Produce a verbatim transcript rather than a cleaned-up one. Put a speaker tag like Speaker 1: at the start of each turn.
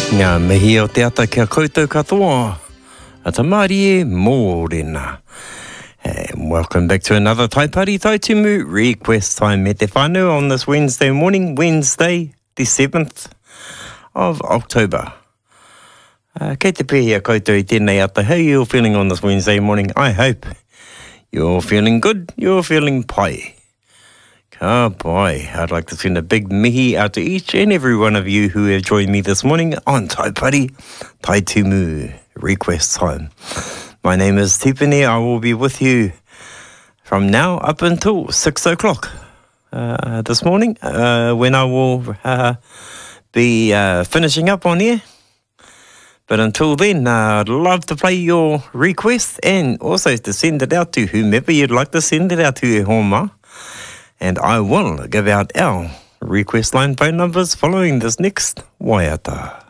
Speaker 1: Ngā mihi o te ata kia koutou katoa. A tamari e mōrena. And welcome back to another Taipari Taitumu request time me te whānau on this Wednesday morning, Wednesday the seventh of October. Uh, kei te pēhia koutou I tēnei ata. How are you feeling on this Wednesday morning? I hope you're feeling good, you're feeling pai. Ka pai. I'd like to send a big mihi out to each and every one of you who have joined me this morning on Taipari Taitumu request time. My name is Tipene. I will be with you from now up until six o'clock uh, this morning uh, when I will uh, be uh, finishing up on air. But until then, uh, I'd love to play your request and also to send it out to whomever you'd like to send it out to, e homa. And I will give out our request line phone numbers following this next waiata.